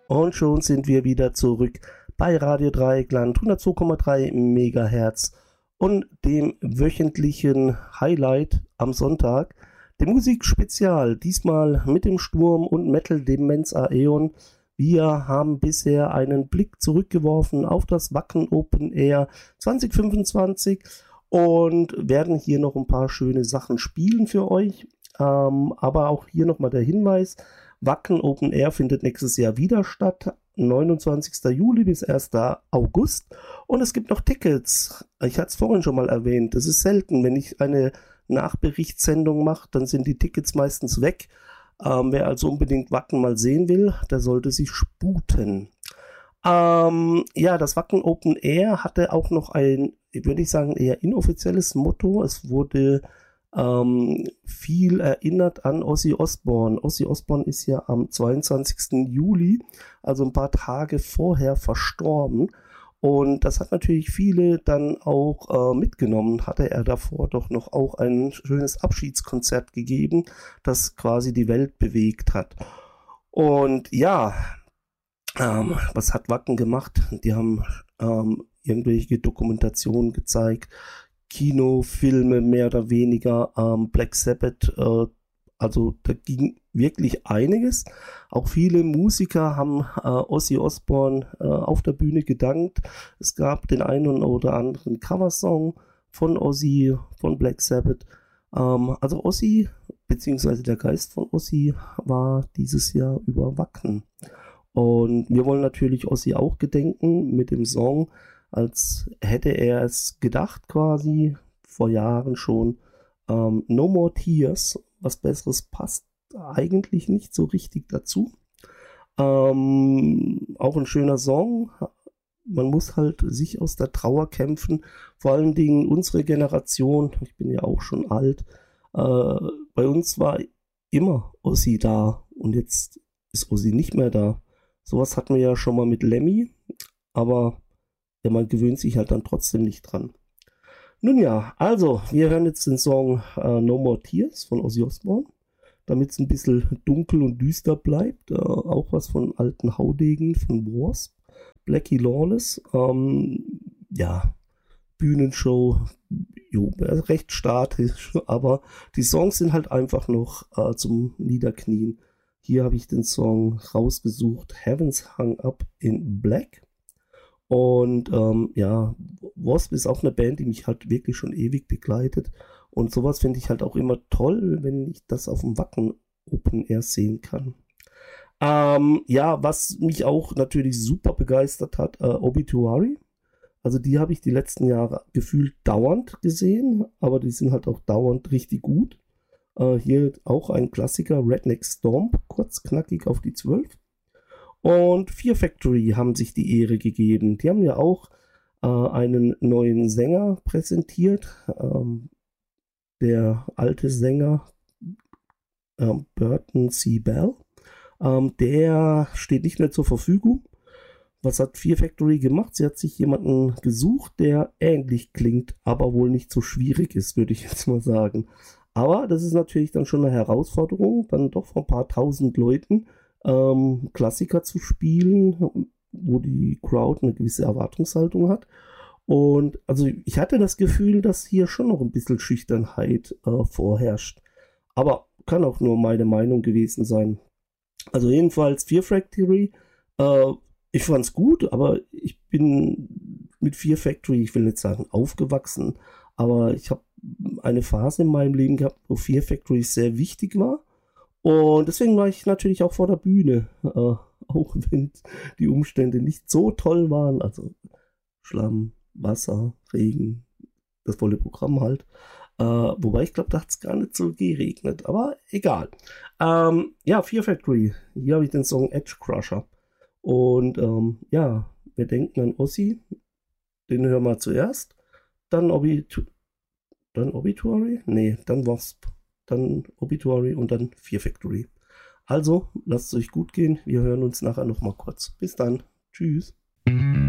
Und schon sind wir wieder zurück bei Radio Dreieckland 102,3 MHz und dem wöchentlichen Highlight am Sonntag, dem Musikspezial, diesmal mit dem Sturm und Metal Demenz Aeon. Wir haben bisher einen Blick zurückgeworfen auf das Wacken Open Air 2025 und werden hier noch ein paar schöne Sachen spielen für euch. Aber auch hier nochmal der Hinweis, Wacken Open Air findet nächstes Jahr wieder statt, 29. Juli bis 1. August. Und es gibt noch Tickets. Ich hatte es vorhin schon mal erwähnt. Das ist selten, wenn ich eine Nachberichtssendung mache, dann sind die Tickets meistens weg. Wer also unbedingt Wacken mal sehen will, der sollte sich sputen. Ja, das Wacken Open Air hatte auch noch ein, würde ich sagen, eher inoffizielles Motto. Es wurde viel erinnert an Ozzy Osbourne. Ozzy Osbourne ist ja am 22. Juli, also ein paar Tage vorher, verstorben. Und das hat natürlich viele dann auch mitgenommen. Hatte er davor doch noch auch ein schönes Abschiedskonzert gegeben, das quasi die Welt bewegt hat. Und ja, was hat Wacken gemacht? Die haben irgendwelche Dokumentationen gezeigt, Kinofilme mehr oder weniger, Black Sabbath, also da ging wirklich einiges. Auch viele Musiker haben Ozzy Osbourne auf der Bühne gedankt. Es gab den einen oder anderen Coversong von Ozzy, von Black Sabbath. Also Ozzy, beziehungsweise der Geist von Ozzy, war dieses Jahr über Wacken. Und wir wollen natürlich Ozzy auch gedenken mit dem Song, als hätte er es gedacht quasi, vor Jahren schon. No More Tears, was Besseres passt eigentlich nicht so richtig dazu. Auch ein schöner Song. Man muss halt sich aus der Trauer kämpfen. Vor allen Dingen unsere Generation, ich bin ja auch schon alt, bei uns war immer Ozzy da und jetzt ist Ozzy nicht mehr da. Sowas hatten wir ja schon mal mit Lemmy, aber ja, man gewöhnt sich halt dann trotzdem nicht dran. Nun ja, also, wir hören jetzt den Song No More Tears von Ozzy Osbourne, damit es ein bisschen dunkel und düster bleibt. Auch was von alten Haudegen von Wasp. Blackie Lawless, ja, Bühnenshow, jo, recht statisch, aber die Songs sind halt einfach noch zum Niederknien. Hier habe ich den Song rausgesucht, Heavens Hung Up in Black. Und ja, Wasp ist auch eine Band, die mich halt wirklich schon ewig begleitet. Und sowas finde ich halt auch immer toll, wenn ich das auf dem Wacken Open Air sehen kann. Ja, was mich auch natürlich super begeistert hat, Obituary. Also die habe ich die letzten Jahre gefühlt dauernd gesehen, aber die sind halt auch dauernd richtig gut. Hier auch ein Klassiker, Redneck Stomp, kurz knackig auf die 12. Und Fear Factory haben sich die Ehre gegeben. Die haben ja auch einen neuen Sänger präsentiert. Der alte Sänger Burton C. Bell, der steht nicht mehr zur Verfügung. Was hat Fear Factory gemacht? Sie hat sich jemanden gesucht, der ähnlich klingt, aber wohl nicht so schwierig ist, würde ich jetzt mal sagen. Aber das ist natürlich dann schon eine Herausforderung, dann doch vor ein paar tausend Leuten Klassiker zu spielen, wo die Crowd eine gewisse Erwartungshaltung hat. Und also ich hatte das Gefühl, dass hier schon noch ein bisschen Schüchternheit vorherrscht. Aber kann auch nur meine Meinung gewesen sein. Also jedenfalls Fear Factory, ich fand's gut, aber ich bin mit Fear Factory, ich will nicht sagen aufgewachsen, aber ich habe eine Phase in meinem Leben gehabt, wo Fear Factory sehr wichtig war. Und deswegen war ich natürlich auch vor der Bühne, auch wenn die Umstände nicht so toll waren, also Schlamm, Wasser, Regen, das volle Programm halt. Wobei ich glaube, da hat es gar nicht so geregnet, aber egal. Ja, Fear Factory, hier habe ich den Song Edge Crusher. Und ja, wir denken an Ozzy, den hören wir zuerst, dann Obituary? Nee, dann Wasp. Dann Obituary und dann Fear Factory. Also, lasst es euch gut gehen. Wir hören uns nachher nochmal kurz. Bis dann. Tschüss.